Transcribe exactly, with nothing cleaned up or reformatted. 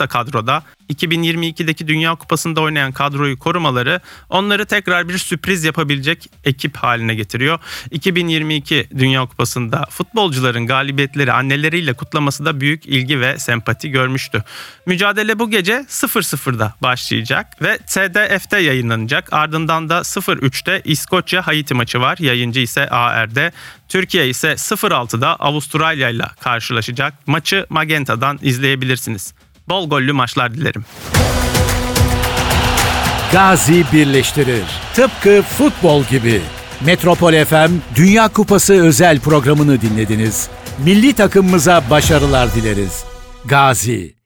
da kadroda. iki bin yirmi ikideki Dünya Kupası'nda oynayan kadroyu korumaları onları tekrar bir sürpriz yapabilecek ekip haline getiriyor. iki bin yirmi iki Dünya Kupası'nda futbolcuların galibiyetleri anneleriyle kutlaması da büyük ilgi ve sempati görmüştü. Mücadele bu gece sıfır sıfırda başlayacak ve T D F'de yayınlanacak. Ardından da sıfır üçte İskoçya-Haiti maçı var. Yayıncı ise A R'de. Türkiye ise sıfır altıda Avustralya ile karşılaşacak. Maçı Magenta'dan izleyebilirsiniz. Bol gollü maçlar dilerim. Gazi birleştirir. Tıpkı futbol gibi. Metropol F M Dünya Kupası özel programını dinlediniz. Milli takımımıza başarılar dileriz. Gazi.